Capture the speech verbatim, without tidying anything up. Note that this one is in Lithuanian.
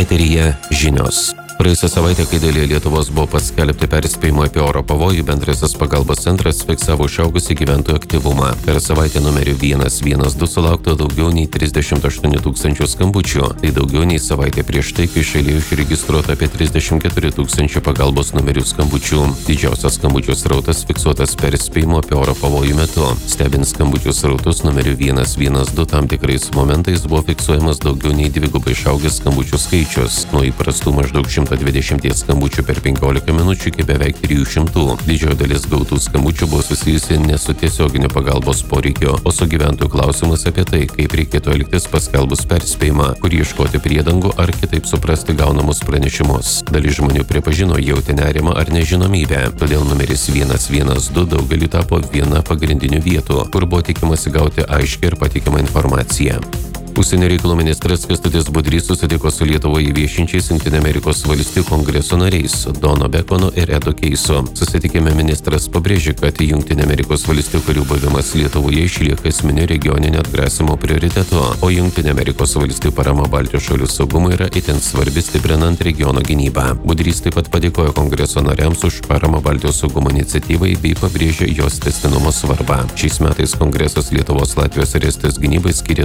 Eteryje žinios. Praėjusią savaitę, kai dalyje Lietuvos buvo paskelbti perspėjimai apie oro pavojų, bendrasis pagalbos centras fiksavo išaugusį gyventojų aktyvumą. Per savaitę numeriu vienas vienas du sulaukta daugiau nei trisdešimt aštuoni tūkstančių skambučių. Tai daugiau nei savaitę prieš tai, kai šalyje išregistruota apie trisdešimt keturi tūkstančių pagalbos numerių skambučių. Didžiausias skambučių srautas fiksuotas perspėjimo apie oro pavojų metu. Stebint skambučių srautus numeriu vienas vienas du tam tikrais momentais buvo fiksuojamas daugiau nei dvigubai išaugęs skambučių skaičius. Nuo įprastų maždaug šimto dvidešimties skambučių per penkiolika minučių iki beveik trijų šimtų. Didžioji dalis gautų skambučių buvo susijusi ne su tiesioginiu pagalbos poreikiu, o su gyventojų klausimas apie tai, kaip reikėtų elgtis paskelbus perspėjimą, kur ieškoti priedangų ar kitaip suprasti gaunamus pranešimus. Dalis žmonių pripažino jautė nerimą ar nežinomybę, todėl numeris vienas vienas du daugeliu tapo viena pagrindinių vietų, kur buvo tikimasi gauti aiškią ir patikimą informaciją. Užsienio reikalų ministras Kęstutis Budrys susitiko su Lietuvoje viešinčiais Jungtinių Amerikos valstijų kongreso nariais Dono Bekonu ir Edu Keisu. Susitikime ministras pabrėžė, kad Jungtinių Amerikos valstijų karių buvimas Lietuvoje išlieka esminiu regioninio atgrasimo prioritetu, o Jungtinių Amerikos valstijų parama Baltijos šalių saugumui yra itin svarbi stiprinant regiono gynybą. Budrys taip pat padėkojo kongreso nariams už paramą Baltijos saugumo iniciatyvai bei pabrėžė jos tęstinumo svarbą. Šiais metais kongresas Lietuvos, Latvijos ir Estijos gynybai skiria